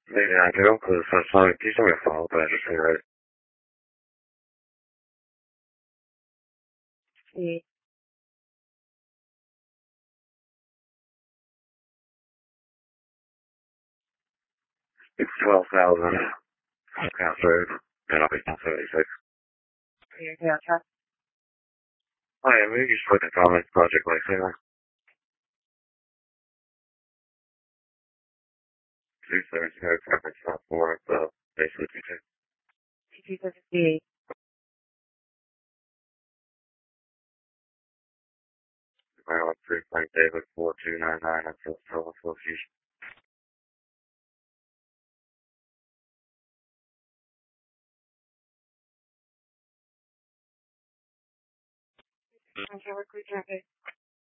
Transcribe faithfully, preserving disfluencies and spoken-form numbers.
Maybe I do, because that's not, these are your fault, but I just say right. Sì. It's twelve thousand. Pass road. And I'll be down seventy-six. Sì, sì, cioè. Oh yeah, maybe just put the comments project lifesaver. Two thirds no traffic stop for it, so basically two two. Sì, sì, sì, sì. Island three Frank David four two nine nine until Silver Association. Non c'è qualche